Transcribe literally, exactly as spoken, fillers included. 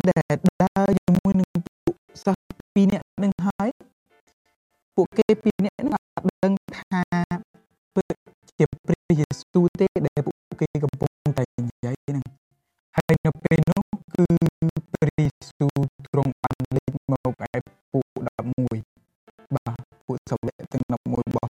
ដែលដើរជាមួយនឹងពួកសិស្សពីរនាក់នឹងហើយពួកគេពីរនាក់នឹងអត់ដឹងថាពិតជាព្រះយេស៊ូវទេដែលពួកគេកំពុងតែនិយាយហ្នឹងហើយនៅពេលនោះគឺព្រះយេស៊ូវទ្រង់បានលេចមកឯពួកដប់មួយបាទពួកសាវកទាំងដប់មួយរបស់